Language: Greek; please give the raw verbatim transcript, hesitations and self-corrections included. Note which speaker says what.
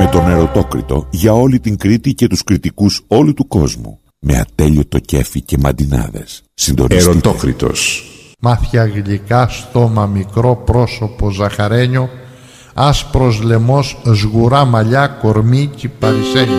Speaker 1: Με τον Ερωτόκριτο για όλη την Κρήτη και τους κριτικούς όλου του κόσμου. Με ατέλειωτο κέφι και μαντινάδες. Συντονιστείτε. Ερωτόκριτος.
Speaker 2: Μάτια γλυκά, στόμα μικρό, πρόσωπο ζαχαρένιο, άσπρος λαιμός, σγουρά μαλλιά, κορμί κυπαρισένιο.